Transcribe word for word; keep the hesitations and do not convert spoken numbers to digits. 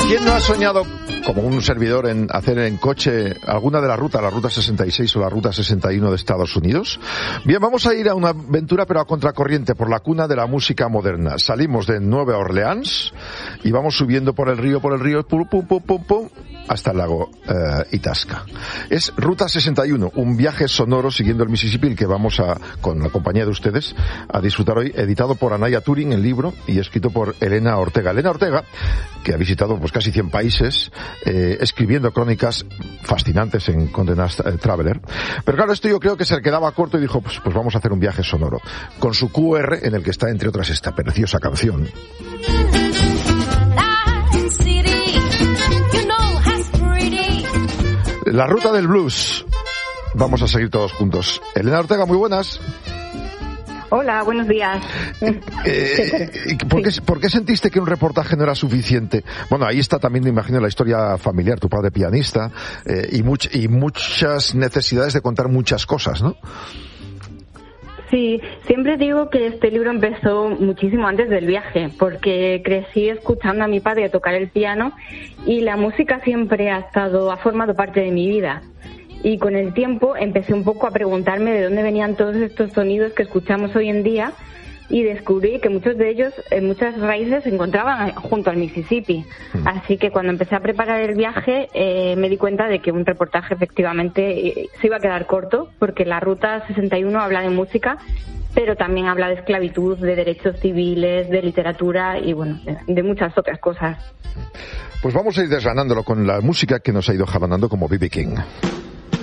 ¿Quién no ha soñado, como un servidor, en hacer en coche alguna de las rutas, la Ruta sesenta y seis o la Ruta sesenta y uno de Estados Unidos? Bien, vamos a ir a una aventura, pero a contracorriente, por la cuna de la música moderna. Salimos de Nueva Orleans y vamos subiendo por el río, por el río, pum, pum, pum, pum, pum, hasta el lago eh, Itasca. Es Ruta sesenta y uno, un viaje sonoro siguiendo el Mississippi, el que vamos a, con la compañía de ustedes, a disfrutar hoy, editado por Anaya Turing, el libro, y escrito por Elena Ortega. Elena Ortega, que ha visitado pues casi cien países, eh, escribiendo crónicas fascinantes en Condé Nast Traveler. Pero claro, esto yo creo que se le quedaba corto y dijo, pues, pues vamos a hacer un viaje sonoro, con su Q R en el que está, entre otras, esta preciosa canción. La ruta del blues. Vamos a seguir todos juntos. Elena Ortega, muy buenas. Hola, buenos días. Eh, ¿por, qué, ¿Por qué sentiste que un reportaje no era suficiente? Bueno, ahí está también, me imagino, la historia familiar, tu padre pianista, eh, y, much, y muchas necesidades de contar muchas cosas, ¿no? Sí, siempre digo que este libro empezó muchísimo antes del viaje, porque crecí escuchando a mi padre tocar el piano y la música siempre ha estado, ha formado parte de mi vida. Y con el tiempo empecé un poco a preguntarme de dónde venían todos estos sonidos que escuchamos hoy en día y descubrí que muchos de ellos, en muchas raíces, se encontraban junto al Mississippi. Mm. Así que cuando empecé a preparar el viaje eh, me di cuenta de que un reportaje efectivamente eh, se iba a quedar corto, porque la Ruta sesenta y uno habla de música, pero también habla de esclavitud, de derechos civiles, de literatura y bueno, de, de muchas otras cosas. Pues vamos a ir desgranándolo con la música que nos ha ido jalonando como B B King.